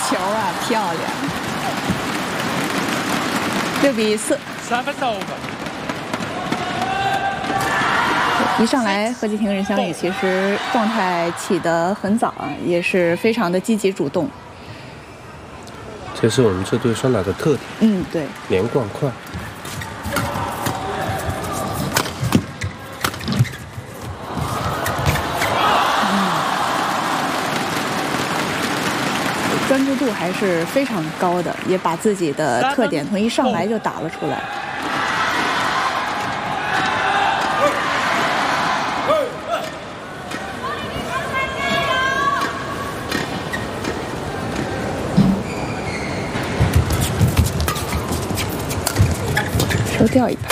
球啊，漂亮！6比4。一上来，何继廷、任翔宇其实状态起得很早啊，也是非常的积极主动。 这是我们这队双打的特点。 嗯，对， 连贯快。 专注度还是非常高的，也把自己的特点从一上来就打了出来。收掉一拍，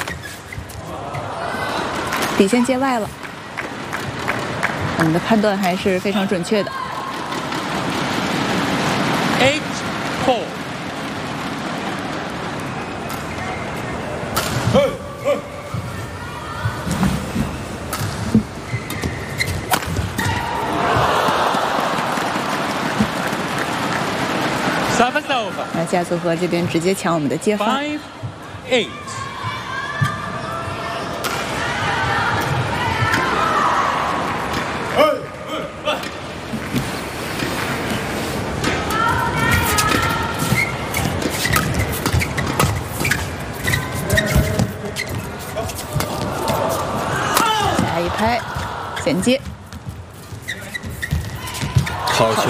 底线界外了。我们的判断还是非常准确的。 8-4。 那加组合这边直接抢我们的接发。 5-8。 下一拍，衔接， 好球！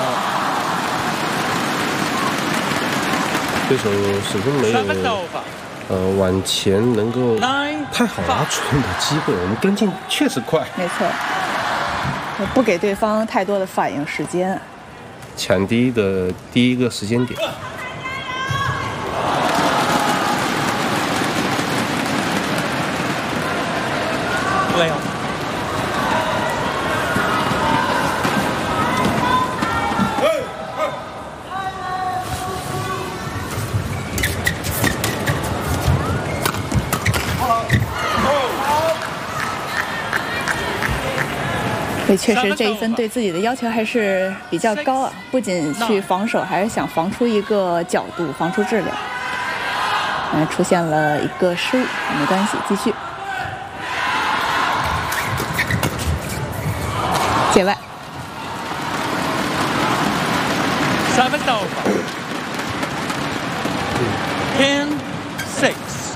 对手始终没有往前能够太好拉出的机会，我们跟进确实快。 没错，不给对方太多的反应时间， 抢第一个时间点。 对，确实这一分对自己的要求还是比较高啊，不仅去防守，还是想防出一个角度，防出质量。出现了一个失误，没关系，继续。界外。 10-6。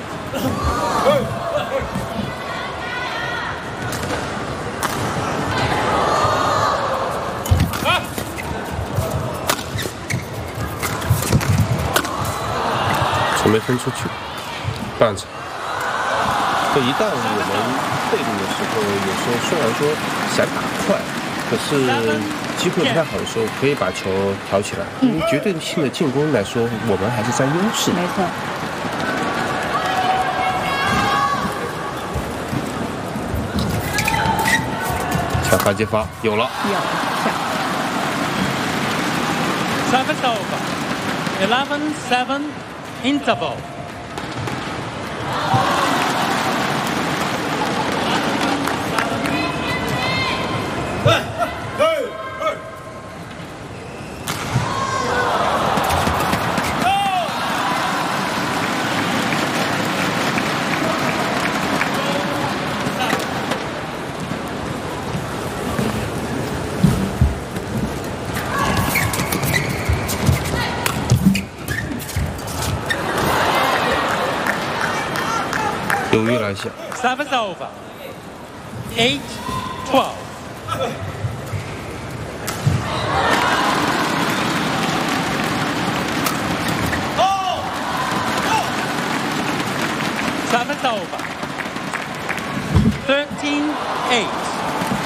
准备分出去，半场。就一旦我们被动的时候，有时候虽然说想打快，可是机会不太好的时候，可以把球挑起来。因为绝对性的进攻来说，我们还是占优势。 没错。 抢发接发有了。 有了。 Service over. 11-7 interval. 犹豫了一下。 Service over. 8-12. Service over. 13-8.